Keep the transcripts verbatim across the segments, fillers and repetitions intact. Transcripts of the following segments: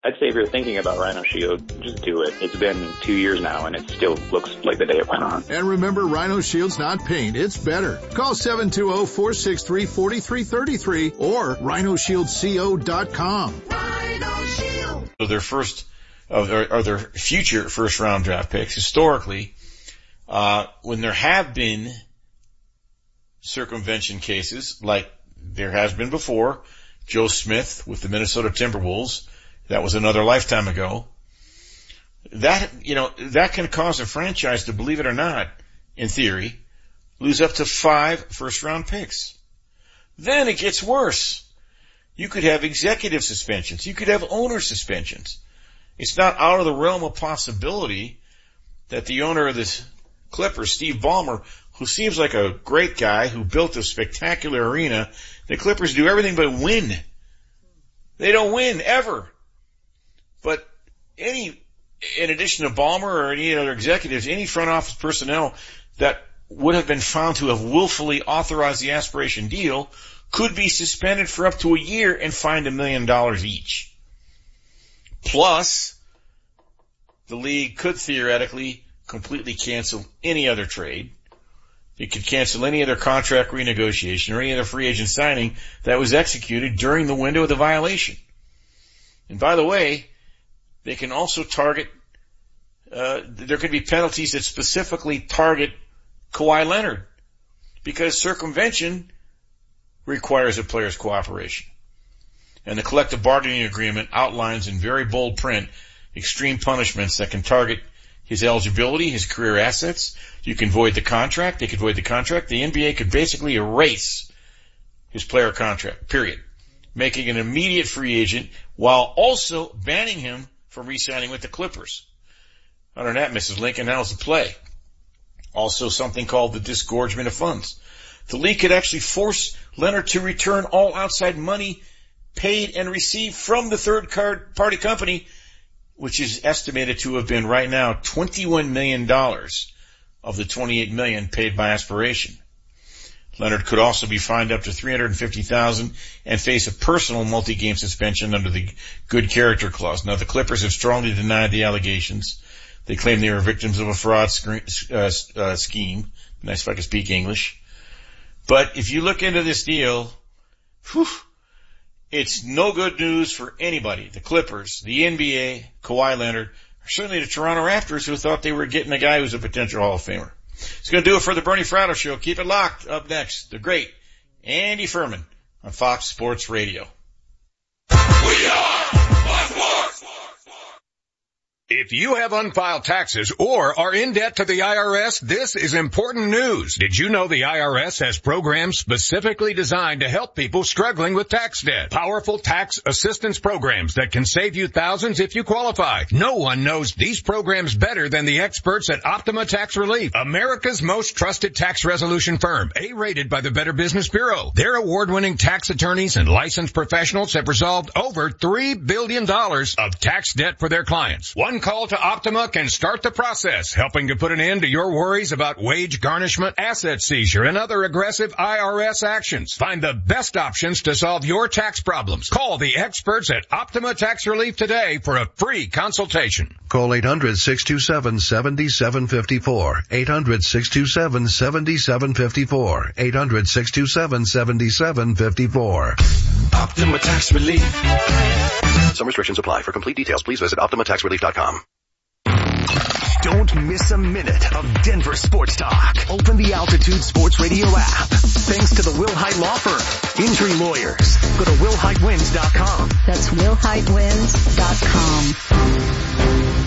I'd say if you're thinking about Rhino Shield, just do it. It's been two years now, and it still looks like the day it went on. And remember, Rhino Shield's not paint. It's better. Call seven two zero, four six three, four three three three or rhino shield co dot com. Rhino Shield. So their first, of their, or their future first-round draft picks, historically, uh, when there have been circumvention cases, like there has been before, Joe Smith with the Minnesota Timberwolves, that was another lifetime ago. That, you know, that can cause a franchise to, believe it or not, in theory, lose up to five first-round picks. Then it gets worse. You could have executive suspensions. You could have owner suspensions. It's not out of the realm of possibility that the owner of this Clippers, Steve Ballmer, who seems like a great guy who built a spectacular arena, the Clippers do everything but win. They don't win, ever. But any, in addition to Ballmer or any other executives, any front office personnel that would have been found to have willfully authorized the aspiration deal could be suspended for up to a year and fined a million dollars each. Plus, the league could theoretically completely cancel any other trade. It could cancel any other contract renegotiation or any other free agent signing that was executed during the window of the violation. And by the way, they can also target, uh, there could be penalties that specifically target Kawhi Leonard, because circumvention requires a player's cooperation. And the collective bargaining agreement outlines in very bold print extreme punishments that can target his eligibility, his career assets. You can void the contract. They could void the contract. The N B A could basically erase his player contract, period, making an immediate free agent while also banning him from re-signing with the Clippers. Other than that, Missus Lincoln, how's the play? Also something called the disgorgement of funds. The league could actually force Leonard to return all outside money paid and received from the third party company, which is estimated to have been right now twenty-one million dollars of the twenty-eight million dollars paid by aspiration. Leonard could also be fined up to three hundred fifty thousand dollars and face a personal multi-game suspension under the good character clause. Now, the Clippers have strongly denied the allegations. They claim they were victims of a fraud sc- uh, uh, scheme. Nice if I could speak English. But if you look into this deal, whew, it's no good news for anybody. The Clippers, the N B A, Kawhi Leonard, or certainly the Toronto Raptors, who thought they were getting a guy who's a potential Hall of Famer. It's going to do it for the Bernie Fratto Show. Keep it locked. Up next, the great Andy Furman on Fox Sports Radio. We are Fox Sports. If you have unfiled taxes or are in debt to the I R S, this is important news. Did you know the I R S has programs specifically designed to help people struggling with tax debt? Powerful tax assistance programs that can save you thousands if you qualify. No one knows these programs better than the experts at Optima Tax Relief, America's most trusted tax resolution firm, A-rated by the Better Business Bureau. Their award-winning tax attorneys and licensed professionals have resolved over three billion dollars of tax debt for their clients. One call to Optima can start the process, helping to put an end to your worries about wage garnishment, asset seizure, and other aggressive I R S actions. Find the best options to solve your tax problems. Call the experts at Optima Tax Relief today for a free consultation. Call eight hundred, six two seven, seven seven five four. eight hundred, six two seven, seven seven five four. eight hundred, six two seven, seven seven five four. Optima Tax Relief. Some restrictions apply. For complete details, please visit optima tax relief dot com. Don't miss a minute of Denver sports talk. Open the Altitude Sports Radio app. Thanks to the Will Hite Law Firm. Injury lawyers. Go to will hite wins dot com. That's will hite wins dot com.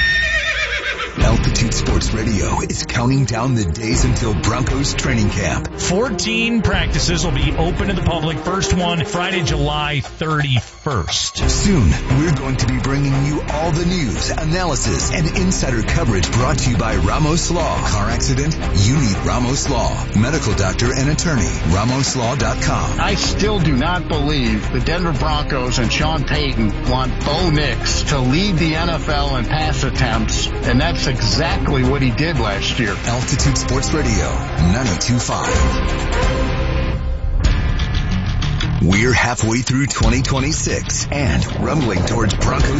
Altitude Sports Radio is counting down the days until Broncos training camp. fourteen practices will be open to the public. First one, Friday, July thirty-first. Soon, we're going to be bringing you all the news, analysis, and insider coverage brought to you by Ramos Law. Car accident? You need Ramos Law. Medical doctor and attorney. ramos law dot com. I still do not believe the Denver Broncos and Sean Payton want Bo Nix to lead the N F L in pass attempts, and that's exactly what he did last year. Altitude Sports Radio, ninety-two point five. We're halfway through twenty twenty-six and rumbling towards Broncos